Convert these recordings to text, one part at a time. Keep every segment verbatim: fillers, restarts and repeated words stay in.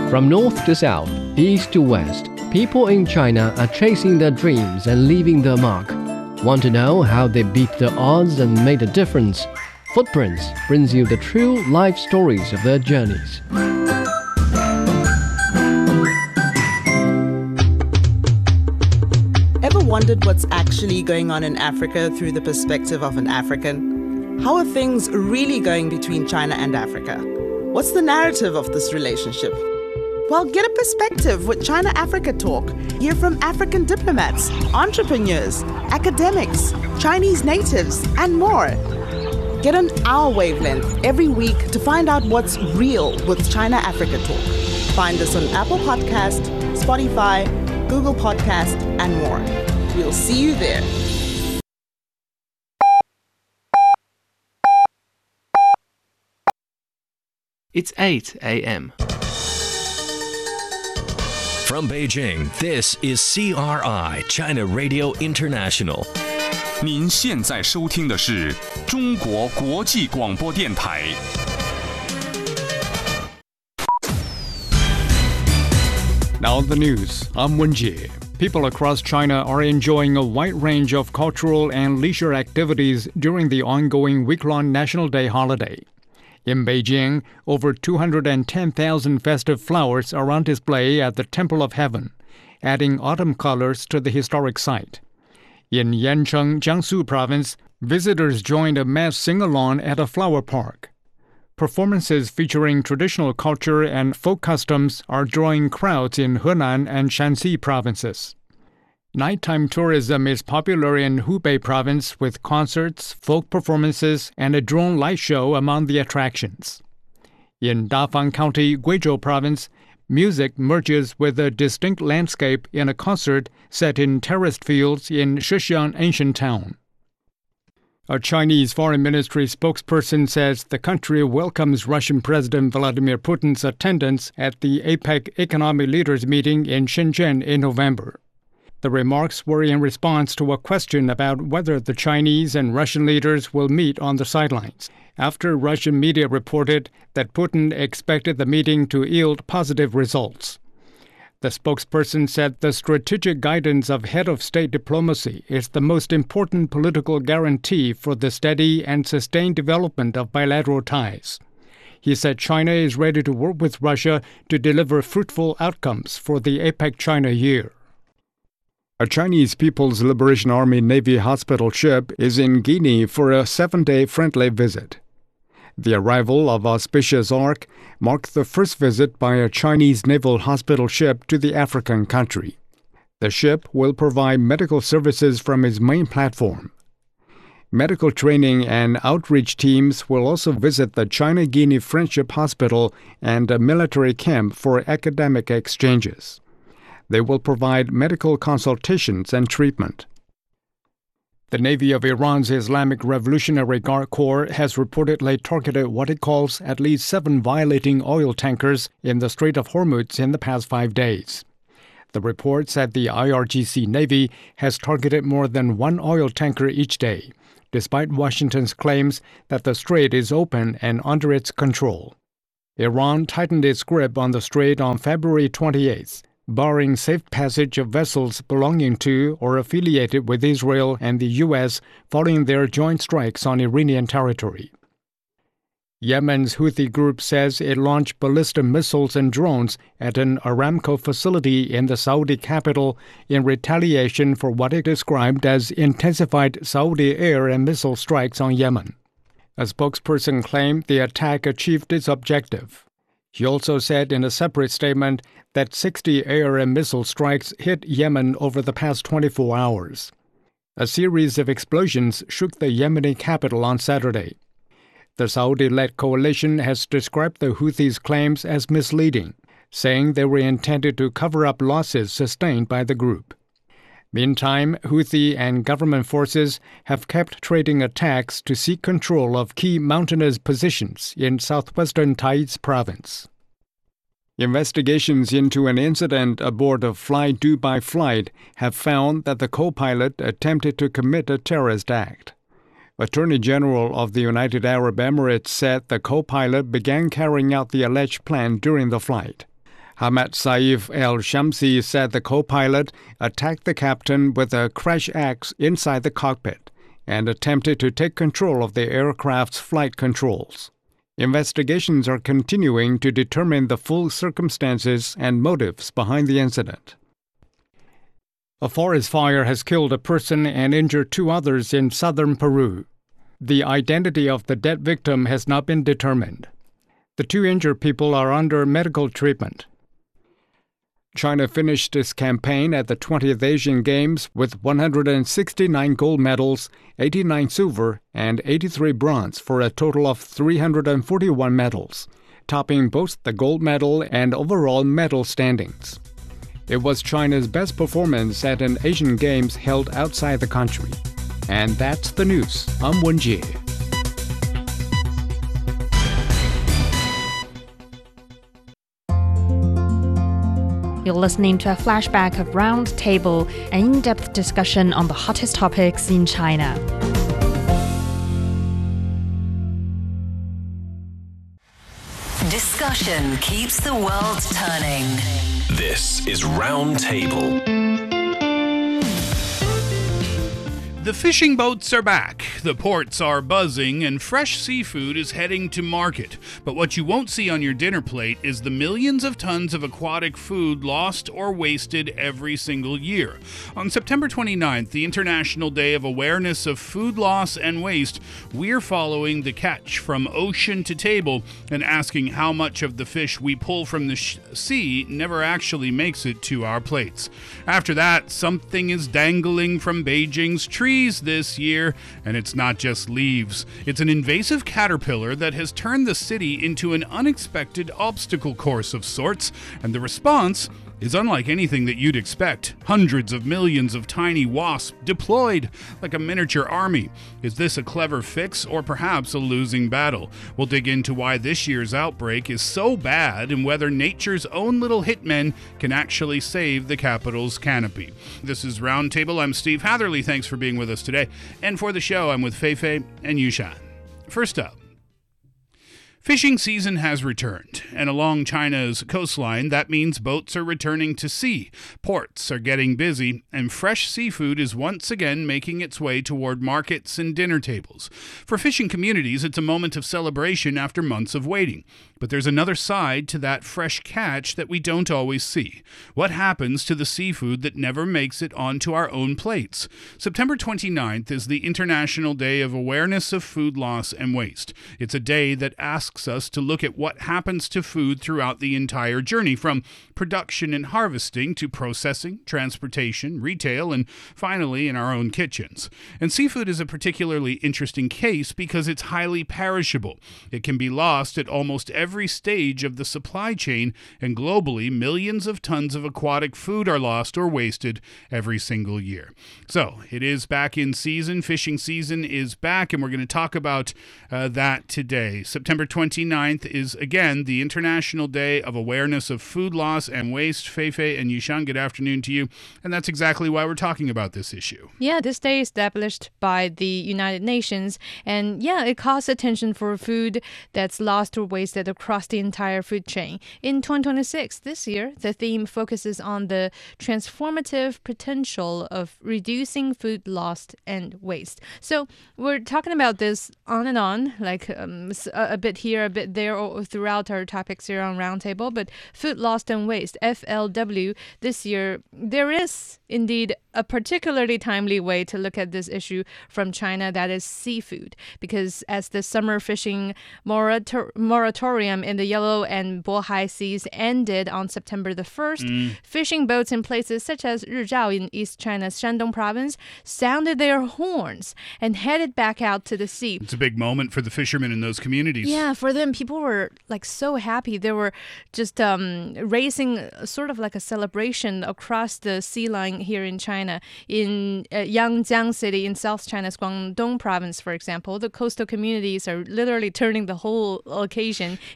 From north to south, east to west, people in China are chasing their dreams and leaving their mark. Want to know how they beat the odds and made a difference? Footprints brings you the true life stories of their journeys. Ever wondered what's actually going on in Africa through the perspective of an African? How are things really going between China and Africa? What's the narrative of this relationship? Well, get a perspective with China Africa Talk. Hear from African diplomats, entrepreneurs, academics, Chinese natives, and more. Get on our wavelength every week to find out what's real with China Africa Talk. Find us on Apple Podcast, Spotify, Google Podcast, and more. We'll see you there. It's eight a.m. From Beijing, this is C R I China Radio International. 您现在收听的是中国国际广播电台。 Now the news. I'm Wenjie. People across China are enjoying a wide range of cultural and leisure activities during the ongoing week-long National Day holiday. In Beijing, over two hundred ten thousand festive flowers are on display at the Temple of Heaven, adding autumn colors to the historic site. In Yancheng, Jiangsu Province, visitors joined a mass sing-along at a flower park. Performances featuring traditional culture and folk customs are drawing crowds in Henan and Shanxi provinces. Nighttime tourism is popular in Hubei province with concerts, folk performances, and a drone light show among the attractions. In Dafang County, Guizhou province, music merges with a distinct landscape in a concert set in terraced fields in Shixiang ancient town. A Chinese Foreign Ministry spokesperson says the country welcomes Russian President Vladimir Putin's attendance at the APEC Economic Leaders Meeting in Shenzhen in November. The remarks were in response to a question about whether the Chinese and Russian leaders will meet on the sidelines, after Russian media reported that Putin expected the meeting to yield positive results. The spokesperson said the strategic guidance of head of state diplomacy is the most important political guarantee for the steady and sustained development of bilateral ties. He said China is ready to work with Russia to deliver fruitful outcomes for the APEC China year. A Chinese People's Liberation Army Navy hospital ship is in Guinea for a seven-day friendly visit. The arrival of Auspicious Ark marked the first visit by a Chinese naval hospital ship to the African country. The ship will provide medical services from its main platform. Medical training and outreach teams will also visit the China-Guinea Friendship Hospital and a military camp for academic exchanges. They will provide medical consultations and treatment. The Navy of Iran's Islamic Revolutionary Guard Corps has reportedly targeted what it calls at least seven violating oil tankers in the Strait of Hormuz in the past five days. The report said the I R G C Navy has targeted more than one oil tanker each day, despite Washington's claims that the strait is open and under its control. Iran tightened its grip on the strait on February twenty-eighth, barring safe passage of vessels belonging to or affiliated with Israel and the U S following their joint strikes on Iranian territory. Yemen's Houthi group says it launched ballistic missiles and drones at an Aramco facility in the Saudi capital in retaliation for what it described as intensified Saudi air and missile strikes on Yemen. A spokesperson claimed the attack achieved its objective. He also said in a separate statement that sixty air and missile strikes hit Yemen over the past twenty-four hours. A series of explosions shook the Yemeni capital on Saturday. The Saudi-led coalition has described the Houthis' claims as misleading, saying they were intended to cover up losses sustained by the group. Meantime, Houthi and government forces have kept trading attacks to seek control of key mountainous positions in southwestern Taiz province. Investigations into an incident aboard a Fly Dubai flight have found that the co-pilot attempted to commit a terrorist act. Attorney General of the United Arab Emirates said the co-pilot began carrying out the alleged plan during the flight. Hamad Saif El-Shamsi said the co-pilot attacked the captain with a crash axe inside the cockpit and attempted to take control of the aircraft's flight controls. Investigations are continuing to determine the full circumstances and motives behind the incident. A forest fire has killed a person and injured two others in southern Peru. The identity of the dead victim has not been determined. The two injured people are under medical treatment. China finished its campaign at the twentieth Asian Games with one hundred sixty-nine gold medals, eighty-nine silver, and eighty-three bronze for a total of three hundred forty-one medals, topping both the gold medal and overall medal standings. It was China's best performance at an Asian Games held outside the country. And that's the news. I'm Wen Jie. You're listening to a flashback of Round Table, an in-depth discussion on the hottest topics in China. Discussion keeps the world turning. This is Round Table. The fishing boats are back, the ports are buzzing, and fresh seafood is heading to market. But what you won't see on your dinner plate is the millions of tons of aquatic food lost or wasted every single year. On September twenty-ninth, the International Day of Awareness of Food Loss and Waste, we're following the catch from ocean to table and asking how much of the fish we pull from the sh- sea never actually makes it to our plates. After that, something is dangling from Beijing's trees this year, and it's not just leaves. It's an invasive caterpillar that has turned the city into an unexpected obstacle course of sorts, and the response is unlike anything that you'd expect. Hundreds of millions of tiny wasps deployed like a miniature army. Is this a clever fix or perhaps a losing battle? We'll dig into why this year's outbreak is so bad and whether nature's own little hitmen can actually save the capital's canopy. This is Roundtable. I'm Steve Hatherley. Thanks for being with us today. And for the show, I'm with Fei Fei and Yushan. First up, fishing season has returned, and along China's coastline, that means boats are returning to sea, ports are getting busy, and fresh seafood is once again making its way toward markets and dinner tables. For fishing communities, it's a moment of celebration after months of waiting. But there's another side to that fresh catch that we don't always see. What happens to the seafood that never makes it onto our own plates? September twenty-ninth is the International Day of Awareness of Food Loss and Waste. It's a day that asks us to look at what happens to food throughout the entire journey, from production and harvesting to processing, transportation, retail, and finally in our own kitchens. And seafood is a particularly interesting case because it's highly perishable. It can be lost at almost every every stage of the supply chain, and globally, millions of tons of aquatic food are lost or wasted every single year. So, it is back in season. Fishing season is back, and we're going to talk about uh, that today. September twenty-ninth is, again, the International Day of Awareness of Food Loss and Waste. Fei Fei and Yushan, good afternoon to you. And that's exactly why we're talking about this issue. Yeah, this day is established by the United Nations, and yeah, it calls attention for food that's lost or wasted across the entire food chain. In twenty twenty-six, this year, the theme focuses on the transformative potential of reducing food loss and waste. So we're talking about this on and on, like um, a, a bit here, a bit there, or throughout our topics here on Roundtable. But food loss and waste, F L W, this year, there is indeed a particularly timely way to look at this issue from China, that is seafood. Because as the summer fishing morator- moratorium in the Yellow and Bohai Seas ended on September the first, mm. fishing boats in places such as Rizhao in East China's Shandong province sounded their horns and headed back out to the sea. It's a big moment for the fishermen in those communities. Yeah, for them, people were like so happy. They were just um, raising sort of like a celebration across the sea line here in China. In uh, Yangjiang City in South China's Guangdong province, for example, the coastal communities are literally turning the whole occasion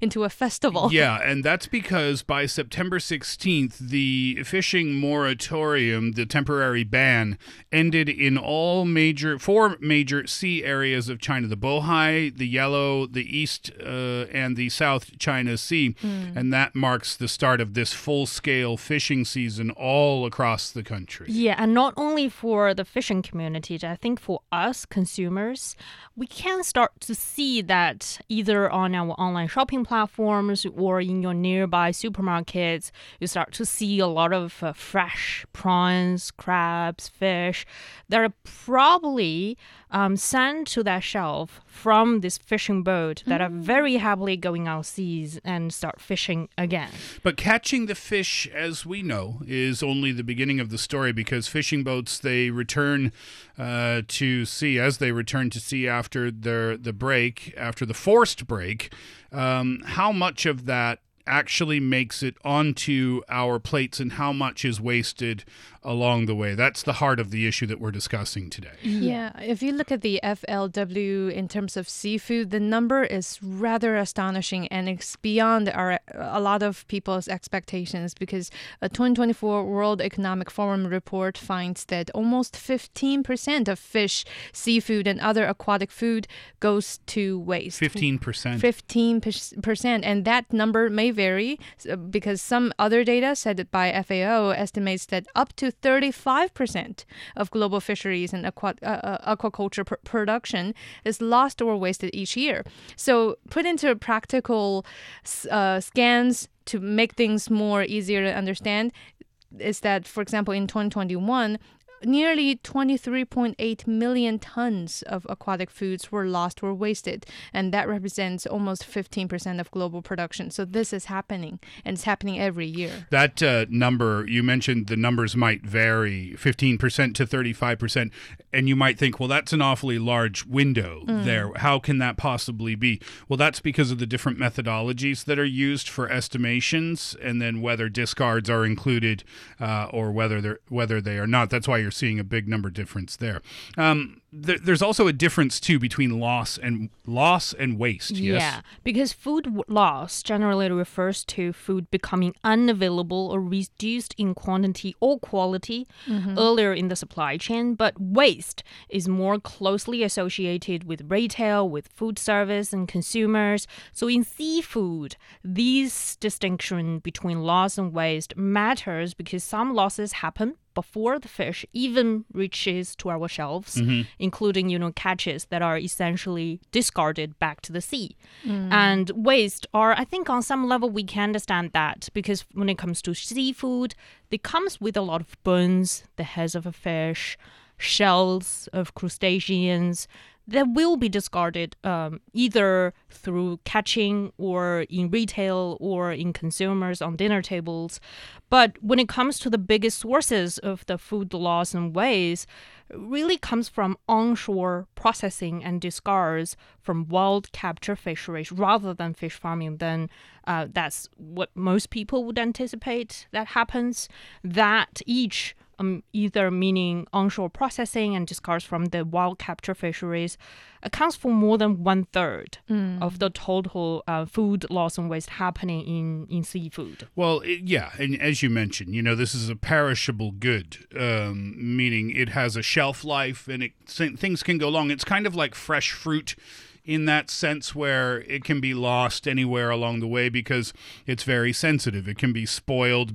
into a festival. Yeah, and that's because by September sixteenth, the fishing moratorium, the temporary ban, ended in all major, four major sea areas of China, the Bohai, the Yellow, the East, uh, and the South China Sea. Mm. And that marks the start of this full-scale fishing season all across the country. Yeah, and not only for the fishing community, I think for us consumers, we can start to see that either on our online shopping platforms or in your nearby supermarkets, you start to see a lot of uh, fresh prawns, crabs, fish that are probably um, sent to that shelf from this fishing boat that mm. are very happily going out seas and start fishing again. But catching the fish, as we know, is only the beginning of the story, because fishing boats, they return uh, to sea, as they return to sea after their, the break, after the forced break. Um, how much of that actually makes it onto our plates and how much is wasted along the way? That's the heart of the issue that we're discussing today. Yeah, if you look at the F L W in terms of seafood, the number is rather astonishing, and it's beyond our a lot of people's expectations, because a twenty twenty-four World Economic Forum report finds that almost fifteen percent of fish, seafood, and other aquatic food goes to waste. fifteen percent. fifteen percent, and that number may vary because some other data said by F A O estimates that up to thirty-five percent of global fisheries and aqua, uh, aquaculture pr- production is lost or wasted each year. So put into practical uh, scans to make things more easier to understand is that, for example, in twenty twenty-one, nearly twenty-three point eight million tons of aquatic foods were lost or wasted, and that represents almost fifteen percent of global production. So this is happening, and it's happening every year. That uh, number, you mentioned the numbers might vary, fifteen percent to thirty-five percent, and you might think, well, that's an awfully large window mm. there. How can that possibly be? Well, that's because of the different methodologies that are used for estimations, and then whether discards are included uh, or whether they're whether they are not. That's why you're seeing a big number difference there. Um, th- there's also a difference too between loss and loss and waste. Yeah, yes? Because food w- loss generally refers to food becoming unavailable or reduced in quantity or quality mm-hmm. earlier in the supply chain. But waste is more closely associated with retail, with food service and consumers. So in seafood, these distinction between loss and waste matters because some losses happen before the fish even reaches to our shelves, mm-hmm. including, you know, catches that are essentially discarded back to the sea. Mm. And waste are, I think on some level we can understand that, because when it comes to seafood, it comes with a lot of bones, the heads of a fish, shells of crustaceans, that will be discarded um, either through catching or in retail or in consumers on dinner tables. But when it comes to the biggest sources of the food loss and waste, it really comes from onshore processing and discards from wild capture fisheries rather than fish farming. Then uh, that's what most people would anticipate that happens. That each Um, either meaning onshore processing and discards from the wild capture fisheries, accounts for more than one third mm. of the total uh, food loss and waste happening in, in seafood. Well, it, yeah, and as you mentioned, you know, this is a perishable good, um, meaning it has a shelf life and it, things can go long. It's kind of like fresh fruit in that sense, where it can be lost anywhere along the way because it's very sensitive. It can be spoiled